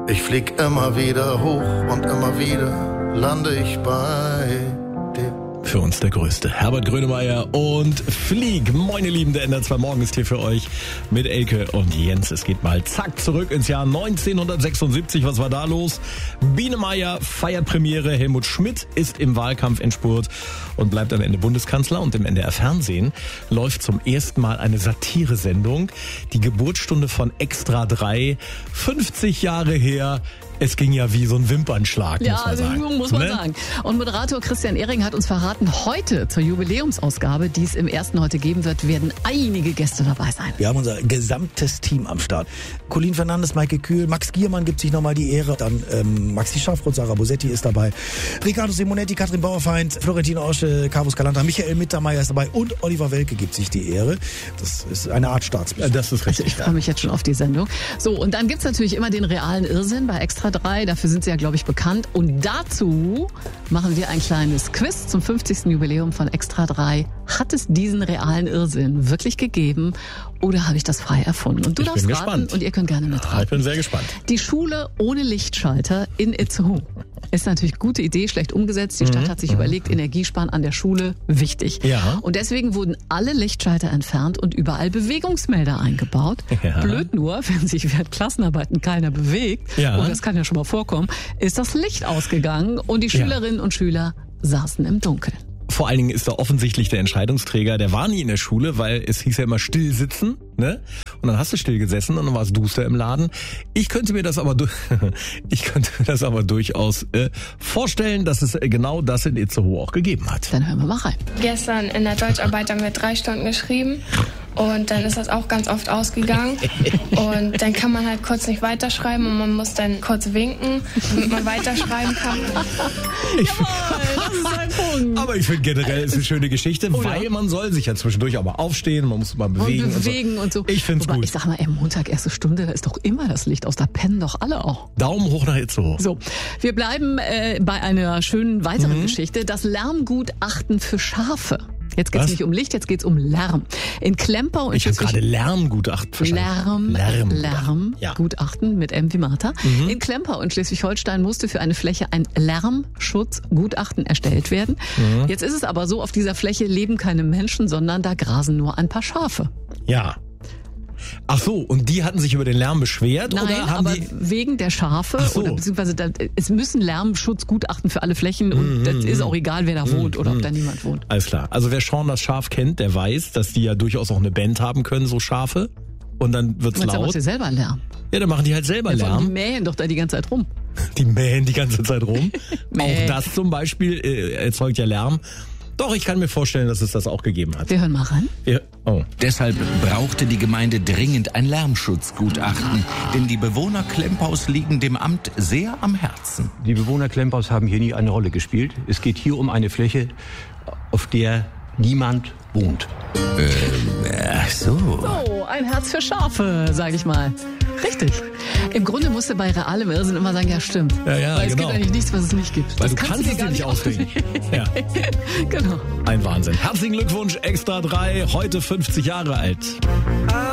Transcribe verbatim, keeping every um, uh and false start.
Ich flieg immer wieder hoch und immer wieder lande ich bei dir. Für uns der Größte. Herbert Grönemeyer und Flieg. Moin ihr Lieben, der N D R zwei Morgen ist hier für euch mit Elke und Jens. Es geht mal zack zurück ins Jahr neunzehnhundertsechsundsiebzig. Was war da los? Biene Meier feiert Premiere. Helmut Schmidt ist im Wahlkampf entspurt und bleibt am Ende Bundeskanzler. Und im N D R Fernsehen läuft zum ersten Mal eine Satiresendung. Die Geburtsstunde von Extra drei. fünfzig Jahre her. Es ging ja wie so ein Wimpernschlag, ja, muss man sagen. Ja, muss man ne? sagen. Und Moderator Christian Ehring hat uns verraten, heute zur Jubiläumsausgabe, die es im ersten heute geben wird, werden einige Gäste dabei sein. Wir haben unser gesamtes Team am Start. Colin Fernandes, Maike Kühl, Max Giermann gibt sich nochmal die Ehre. Dann ähm, Maxi Schafroth, Sarah Bosetti ist dabei. Riccardo Simonetti, Katrin Bauerfeind, Florentin Orsche, Carvus Calanta, Michael Mittermeier ist dabei und Oliver Welke gibt sich die Ehre. Das ist eine Art Staatsbesuch. Das ist richtig. Also ich freue mich jetzt schon auf die Sendung. So, und dann gibt's natürlich immer den realen Irrsinn bei Extra drei. Dafür sind sie ja, glaube ich, bekannt. Und dazu machen wir ein kleines Quiz zum fünfzigsten Jubiläum von Extra drei. Hat es diesen realen Irrsinn wirklich gegeben oder habe ich das frei erfunden? Und du ich darfst bin raten gespannt. Und ihr könnt gerne mitraten. Ja, ich bin sehr gespannt. Die Schule ohne Lichtschalter in Itzehoe. Ist natürlich eine gute Idee, schlecht umgesetzt. Die Stadt hat sich überlegt, Energiesparen an der Schule, wichtig. Ja. Und deswegen wurden alle Lichtschalter entfernt und überall Bewegungsmelder eingebaut. Ja. Blöd nur, wenn sich während Klassenarbeiten keiner bewegt, Ja. und das kann ja schon mal vorkommen, ist das Licht ausgegangen und die Ja. Schülerinnen und Schüler saßen im Dunkeln. Vor allen Dingen ist da offensichtlich der Entscheidungsträger, der war nie in der Schule, weil es hieß ja immer still sitzen, ne? Und dann hast du still gesessen und dann war es duster im Laden. Ich könnte mir das aber, du- ich könnte mir das aber durchaus äh, vorstellen, dass es genau das in Itzehoe auch gegeben hat. Dann hören wir mal rein. Gestern in der Deutscharbeit haben wir drei Stunden geschrieben und dann ist das auch ganz oft ausgegangen und dann kann man halt kurz nicht weiterschreiben und man muss dann kurz winken, damit man weiterschreiben kann. Ich, Das ist ein Punkt. aber ich finde generell ist eine schöne Geschichte, Oh ja. weil man soll sich ja zwischendurch auch mal aufstehen, man muss mal bewegen. Und bewegen und so. Und so. Ich find's Wobei, gut. Ich sag mal, ey, Montag, erste Stunde, da ist doch immer das Licht aus. Da pennen doch alle auch. Daumen hoch nach Itzehoe. So, wir bleiben äh, bei einer schönen weiteren Mhm. Geschichte. Das Lärmgutachten für Schafe. Jetzt geht es Was? nicht um Licht, jetzt geht es um Lärm. In Klemper und Ich habe Schleswig- gerade Lärmgutachten verstanden. Lärm, Lärm. Lärm, Ja. Gutachten mit M wie Martha. Mhm. In Klemper und Schleswig-Holstein musste für eine Fläche ein Lärmschutzgutachten erstellt werden. Mhm. Jetzt ist es aber so, auf dieser Fläche leben keine Menschen, sondern da grasen nur ein paar Schafe. Ja. Ach so, und die hatten sich über den Lärm beschwert? Nein, oder haben aber die... wegen der Schafe, Ach so. oder beziehungsweise da, es müssen Lärmschutzgutachten für alle Flächen und Mhm, das ist mhm. auch egal, wer da wohnt oder mhm. ob da niemand wohnt. Alles klar. Also wer Sean das Schaf kennt, der weiß, dass die ja durchaus auch eine Band haben können, so Schafe. Und dann wird's Du meinst, da laut. macht ihr selber Lärm. Ja, dann machen die halt selber Ja, vor allem die Lärm. mähen doch da die ganze Zeit rum. Die mähen die ganze Zeit rum. Mäh. Auch das zum Beispiel äh, erzeugt ja Lärm. Doch, ich kann mir vorstellen, dass es das auch gegeben hat. Wir hören mal rein. Ja. Oh. Deshalb brauchte die Gemeinde dringend ein Lärmschutzgutachten, denn die Bewohner Klempaus liegen dem Amt sehr am Herzen. Die Bewohner Klempaus haben hier nie eine Rolle gespielt. Es geht hier um eine Fläche, auf der niemand wohnt. Ach so. Oh, ein Herz für Schafe, sage ich mal. Richtig. Im Grunde musst du bei realem Irrsinn immer sagen, ja stimmt. Ja, ja, Weil es genau. gibt eigentlich nichts, was es nicht gibt. Weil das du kannst dir es gar dir nicht ausdenken. Ja. Genau. Ein Wahnsinn. Herzlichen Glückwunsch, Extra drei, heute fünfzig Jahre alt.